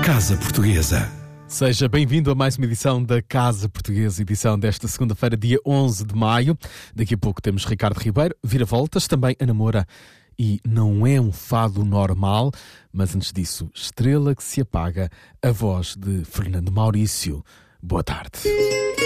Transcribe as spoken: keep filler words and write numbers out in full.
Casa Portuguesa. Seja bem-vindo a mais uma edição da Casa Portuguesa, edição desta segunda-feira, dia onze de maio. Daqui a pouco temos Ricardo Ribeiro, Vira-Voltas, também Ana Moura. E não é um fado normal, mas antes disso, Estrela que se apaga, a voz de Fernando Maurício. Boa tarde.